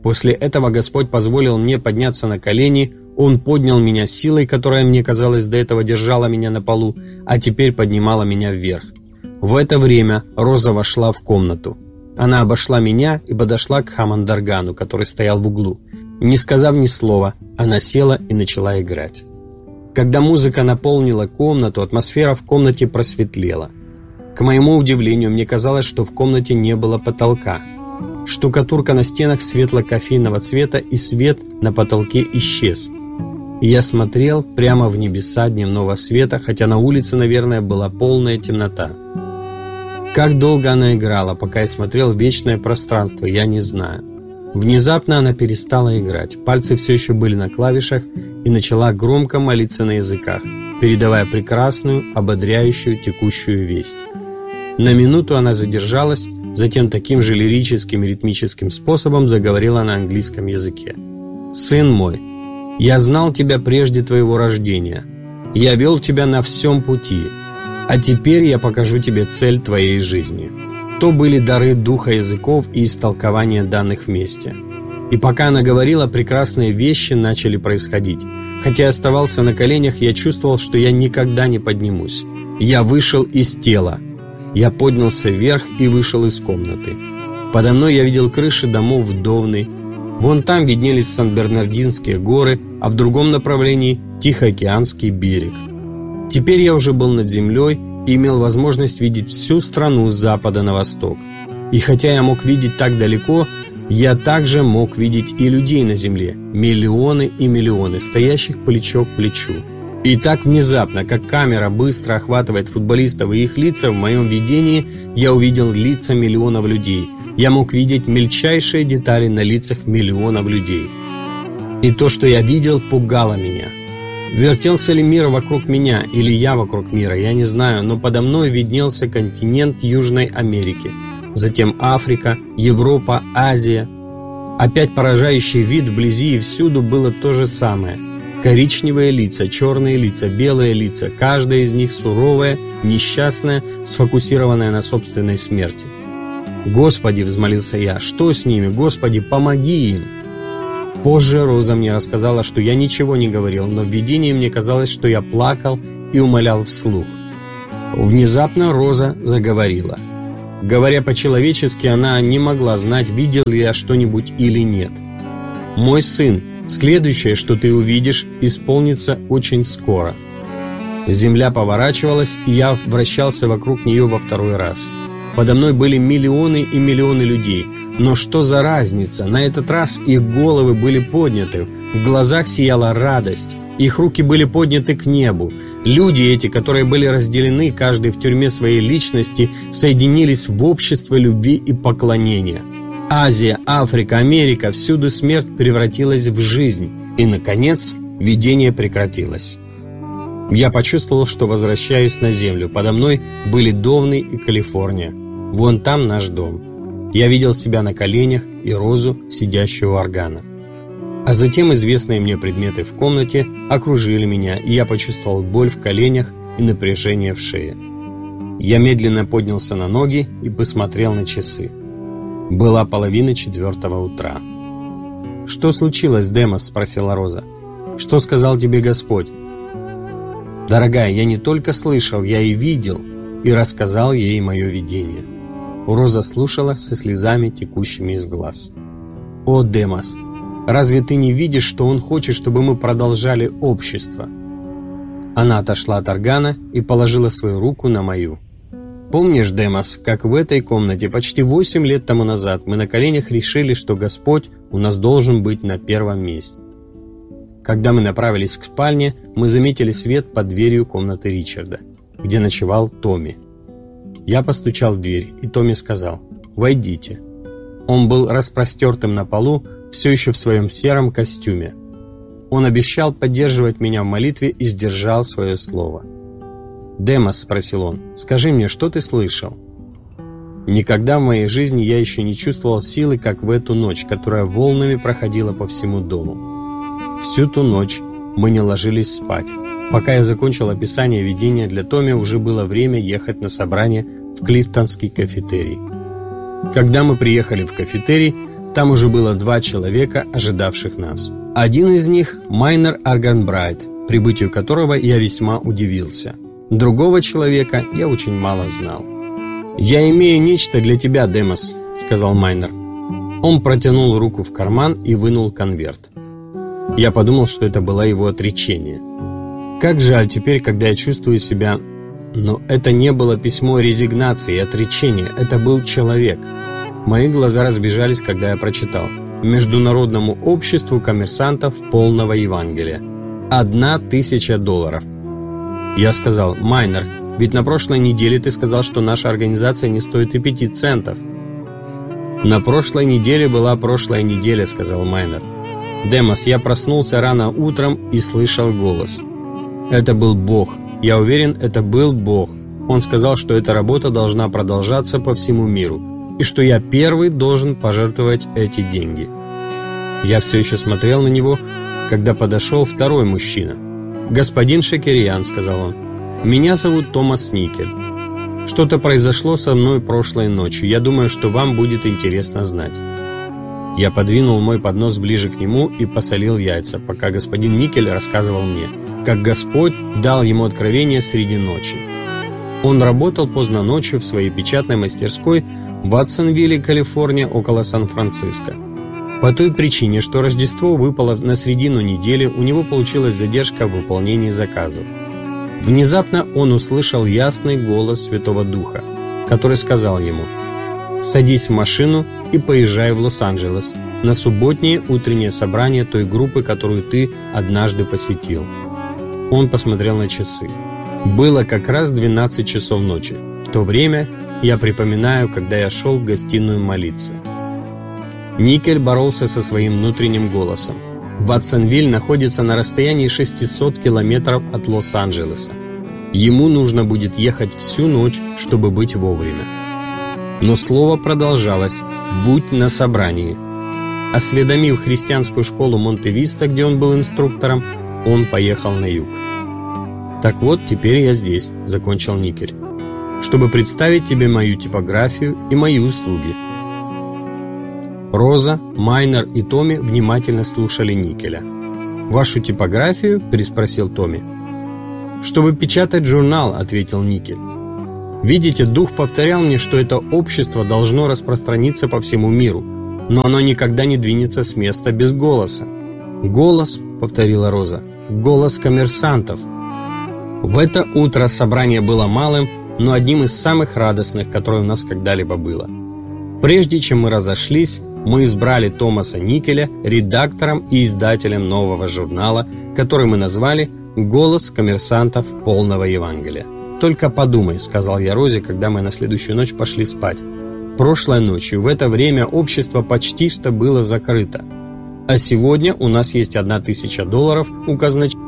После этого Господь позволил мне подняться на колени, Он поднял меня силой, которая, мне казалось, до этого держала меня на полу, а теперь поднимала меня вверх. В это время Роза вошла в комнату. Она обошла меня и подошла к Хамандаргану, который стоял в углу. Не сказав ни слова, она села и начала играть. Когда музыка наполнила комнату, атмосфера в комнате просветлела. К моему удивлению, мне казалось, что в комнате не было потолка. Штукатурка на стенах светло-кофейного цвета и свет на потолке исчез. И я смотрел прямо в небеса дневного света, хотя на улице, наверное, была полная темнота. Как долго она играла, пока я смотрел в вечное пространство, я не знаю. Внезапно она перестала играть, пальцы все еще были на клавишах и начала громко молиться на языках, передавая прекрасную, ободряющую, текущую весть. На минуту она задержалась, затем таким же лирическим и ритмическим способом заговорила на английском языке. «Сын мой, я знал тебя прежде твоего рождения, я вел тебя на всем пути, а теперь я покажу тебе цель твоей жизни». То были дары духа языков и истолкования данных вместе. И пока она говорила, прекрасные вещи начали происходить. Хотя я оставался на коленях, я чувствовал, что я никогда не поднимусь. Я вышел из тела. Я поднялся вверх и вышел из комнаты. Подо мной я видел крыши домов Довны. Вон там виднелись Сан-Бернардинские горы, а в другом направлении Тихоокеанский берег. Теперь я уже был над землей и имел возможность видеть всю страну с запада на восток. И хотя я мог видеть так далеко, я также мог видеть и людей на земле, миллионы и миллионы, стоящих плечо к плечу. И так внезапно, как камера быстро охватывает футболистов и их лица, в моем видении я увидел лица миллионов людей. Я мог видеть мельчайшие детали на лицах миллионов людей. И то, что я видел, пугало меня. Вертелся ли мир вокруг меня, или я вокруг мира, я не знаю, но подо мной виднелся континент Южной Америки, затем Африка, Европа, Азия. Опять поражающий вид вблизи и всюду было то же самое. Коричневые лица, черные лица, белые лица, каждая из них суровая, несчастная, сфокусированная на собственной смерти. «Господи!» — взмолился я. «Что с ними? Господи, помоги им!» Позже Роза мне рассказала, что я ничего не говорил, но в видении мне казалось, что я плакал и умолял вслух. Внезапно Роза заговорила. Говоря по-человечески, она не могла знать, видел ли я что-нибудь или нет. «Мой сын, следующее, что ты увидишь, исполнится очень скоро». Земля поворачивалась, и я вращался вокруг нее во второй раз. Подо мной были миллионы и миллионы людей. Но что за разница? На этот раз их головы были подняты, в глазах сияла радость, их руки были подняты к небу. Люди эти, которые были разделены, каждый в тюрьме своей личности, соединились в общество любви и поклонения. Азия, Африка, Америка, всюду смерть превратилась в жизнь. И, наконец, видение прекратилось. Я почувствовал, что возвращаюсь на землю. Подо мной были Довны и Калифорния. Вон там наш дом. Я видел себя на коленях и Розу, сидящую у органа. А затем известные мне предметы в комнате окружили меня, и я почувствовал боль в коленях и напряжение в шее. Я медленно поднялся на ноги и посмотрел на часы. Была 3:30 утра. «Что случилось, Демос?» – спросила Роза. «Что сказал тебе Господь?» «Дорогая, я не только слышал, я и видел, и рассказал ей мое видение». Роза слушала со слезами, текущими из глаз. «О, Демос, разве ты не видишь, что он хочет, чтобы мы продолжали общество?» Она отошла от органа и положила свою руку на мою. «Помнишь, Демос, как в этой комнате почти 8 лет тому назад мы на коленях решили, что Господь у нас должен быть на первом месте? Когда мы направились к спальне, мы заметили свет под дверью комнаты Ричарда, где ночевал Томми. Я постучал в дверь, и Томми сказал: «Войдите». Он был распростертым на полу, все еще в своем сером костюме. Он обещал поддерживать меня в молитве и сдержал свое слово. «Демос», — спросил он, — «скажи мне, что ты слышал?» Никогда в моей жизни я еще не чувствовал силы, как в эту ночь, которая волнами проходила по всему дому. Всю ту ночь мы не ложились спать. Пока я закончил описание видения для Томми, уже было время ехать на собрание в Клифтонский кафетерий. Когда мы приехали в кафетерий, Там уже было 2 человека, ожидавших нас. Один из них – Майнер Арганбрайт, прибытию которого я весьма удивился. Другого человека я очень мало знал. «Я имею нечто для тебя, Демос», – сказал Майнер. Он протянул руку в карман и вынул конверт. Я подумал, что это было его отречение. Как жаль теперь, когда я чувствую себя... Но это не было письмо резигнации и отречения, это был человек. Мои глаза разбежались, когда я прочитал: Международному обществу коммерсантов полного Евангелия. $1000. Я сказал: Майнер, ведь на прошлой неделе ты сказал, что наша организация не стоит и 5 центов. На прошлой неделе была прошлая неделя, сказал Майнер. Демос, я проснулся рано утром и слышал голос. Это был Бог. Я уверен, это был Бог. Он сказал, что эта работа должна продолжаться по всему миру, и что я первый должен пожертвовать эти деньги. Я все еще смотрел на него, когда подошел второй мужчина. «Господин Шакирьян», — сказал он, — «меня зовут Томас Никель. Что-то произошло со мной прошлой ночью. Я думаю, что вам будет интересно знать». Я подвинул мой поднос ближе к нему и посолил яйца, пока господин Никель рассказывал мне, как Господь дал ему откровение среди ночи. Он работал поздно ночью в своей печатной мастерской в Ватсонвилле, Калифорния, около Сан-Франциско. По той причине, что Рождество выпало на середину недели, у него получилась задержка в выполнении заказов. Внезапно он услышал ясный голос Святого Духа, который сказал ему: «Садись в машину и поезжай в Лос-Анджелес на субботнее утреннее собрание той группы, которую ты однажды посетил». Он посмотрел на часы. Было как раз 12 часов ночи. В то время я припоминаю, когда я шел в гостиную молиться. Никель боролся со своим внутренним голосом. Ватсонвилл находится на расстоянии 600 километров от Лос-Анджелеса. Ему нужно будет ехать всю ночь, чтобы быть вовремя. Но слово продолжалось: «Будь на собрании». Осведомив христианскую школу Монте-Виста, где он был инструктором, он поехал на юг. «Так вот, теперь я здесь», — закончил Никель, «чтобы представить тебе мою типографию и мои услуги». Роза, Майнер и Томми внимательно слушали Никеля. «Вашу типографию?» – переспросил Томми. «Чтобы печатать журнал», – ответил Никель. «Видите, Дух повторял мне, что это общество должно распространиться по всему миру, но оно никогда не двинется с места без голоса». «Голос», – повторила Роза, – «голос коммерсантов». В это утро собрание было малым, но одним из самых радостных, которое у нас когда-либо было. Прежде чем мы разошлись, мы избрали Томаса Никеля редактором и издателем нового журнала, который мы назвали «Голос коммерсантов полного Евангелия». «Только подумай», — сказал я Розе, когда мы на следующую ночь пошли спать. «Прошлой ночью в это время общество почти что было закрыто. А сегодня у нас есть $1000 у казначея